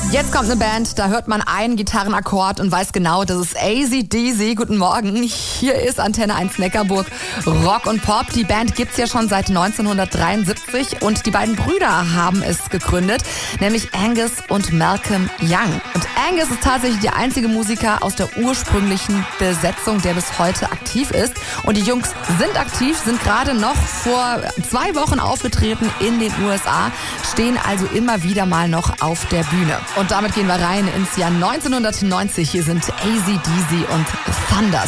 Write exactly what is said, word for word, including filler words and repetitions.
Jetzt kommt eine Band, da hört man einen Gitarrenakkord und weiß genau, das ist A C D C. Guten Morgen, hier ist Antenne eins Neckarburg, Rock und Pop. Die Band gibt's ja schon seit neunzehnhundertdreiundsiebzig und die beiden Brüder haben es gegründet, nämlich Angus und Malcolm Young. Und Angus ist tatsächlich der einzige Musiker aus der ursprünglichen Besetzung, der bis heute aktiv ist. Und die Jungs sind aktiv, sind gerade noch vor zwei Wochen aufgetreten in den U S A, stehen also immer wieder mal noch auf der Bühne. Und damit gehen wir rein ins Jahr neunzehnhundertneunzig. Hier sind A C D C und Thunders.